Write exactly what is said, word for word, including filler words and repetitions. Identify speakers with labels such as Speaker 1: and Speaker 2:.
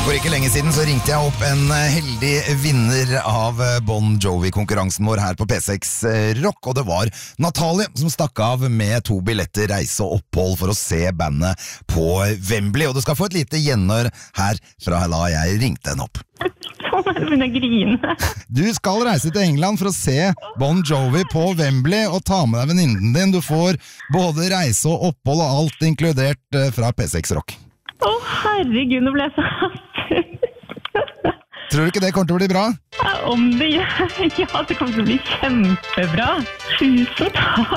Speaker 1: For ikke lenge siden så ringte jeg opp en heldig vinner av Bon Jovi-konkurransen vår her på P seks Rock, og det var Natalie som stakk av med to billetter, reise og opphold for å se bandet på Wembley, og du skal få et lite gjenhør her fra la jeg ringte henne opp.
Speaker 2: Sånn er det begynner å grine.
Speaker 1: Du skal reise til England for å se Bon Jovi på Wembley og ta med deg venninnen din. Du får både reise og opphold og alt inkludert fra P seks Rock.
Speaker 2: Å herregud, nå ble jeg så hatt.
Speaker 1: Tror du ikke det kommer til å bli bra?
Speaker 2: Ja, om det gjør, ja, det kommer til å bli kjempebra. Tusen takk.